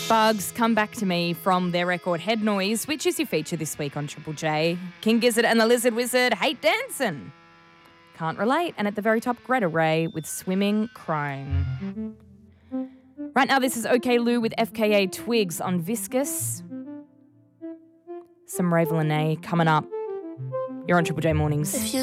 Bugs, Come Back to Me from their record Head Noise, which is your feature this week on Triple J. King Gizzard and the Lizard Wizard, Hate Dancing. Can't relate. And at the very top, Greta Ray with Swimming Crying. Right now, this is OK Lou with FKA Twigs on Viscous. Some Ray Lene coming up. You're on Triple J Mornings.